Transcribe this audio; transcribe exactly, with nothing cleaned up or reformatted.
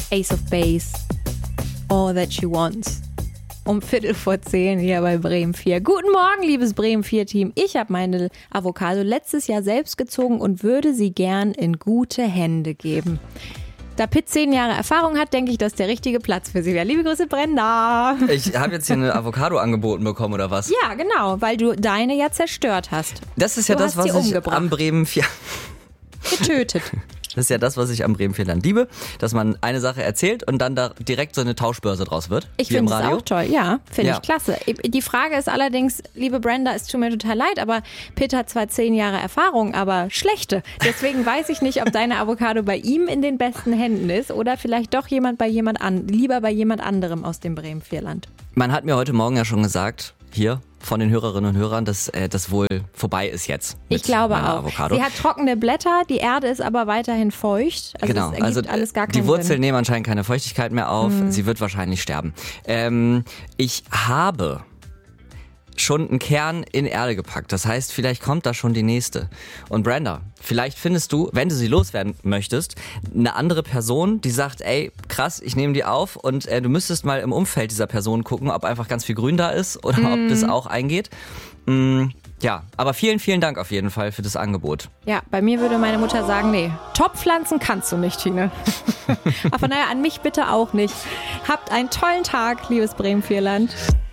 Ace of Base, All That She Wants. Um Viertel vor zehn hier bei Bremen vier. Guten Morgen, liebes Bremen vier Team. Ich habe meine Avocado letztes Jahr selbst gezogen und würde sie gern in gute Hände geben. Da Pitt zehn Jahre Erfahrung hat, denke ich, dass der richtige Platz für sie wäre. Liebe Grüße, Brenda. Ich habe jetzt hier eine Avocado angeboten bekommen, oder was? Ja, genau, weil du deine ja zerstört hast. Das ist ja du das, was ich umgebracht. am Bremen vier... Getötet. Das ist ja das, was ich am Bremen vier Land liebe, dass man eine Sache erzählt und dann da direkt so eine Tauschbörse draus wird. Ich finde das auch toll, ja, finde Ja. ich klasse. Die Frage ist allerdings, liebe Brenda, es tut mir total leid, aber Pitt hat zwar zehn Jahre Erfahrung, aber schlechte. Deswegen weiß ich nicht, ob deine Avocado bei ihm in den besten Händen ist oder vielleicht doch jemand bei jemand an, lieber bei jemand anderem aus dem Bremen vier Land. Man hat mir heute Morgen ja schon gesagt, hier von den Hörerinnen und Hörern, dass äh, das wohl vorbei ist jetzt. Mit Ich glaube meiner auch. Avocado. Sie hat trockene Blätter, die Erde ist aber weiterhin feucht. Also Genau, es ergibt also alles gar keinen die Wurzeln Sinn. nehmen anscheinend keine Feuchtigkeit mehr auf. Mhm. Sie wird wahrscheinlich sterben. Ähm, ich habe schon einen Kern in Erde gepackt. Das heißt, vielleicht kommt da schon die nächste. Und Brenda, vielleicht findest du, wenn du sie loswerden möchtest, eine andere Person, die sagt, ey, krass, ich nehme die auf und äh, du müsstest mal im Umfeld dieser Person gucken, ob einfach ganz viel Grün da ist oder Mhm. ob das auch eingeht. Mm, ja, aber vielen, vielen Dank auf jeden Fall für das Angebot. Ja, bei mir würde meine Mutter sagen, nee, Topfpflanzen kannst du nicht, Tine. Aber naja, an mich bitte auch nicht. Habt einen tollen Tag, liebes Bremen vier Land.